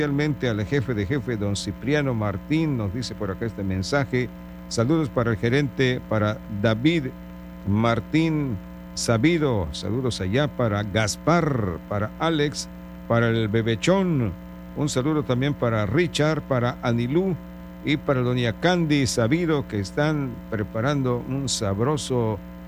especialmente al jefe de jefe, don Cipriano Martín, nos dice por acá este mensaje. Saludos para el gerente, para David Martín Sabido. Saludos allá para Gaspar, para Alex, para el Bebechón. Un saludo también para Richard, para Anilú y para doña Candy Sabido, que están preparando un sabroso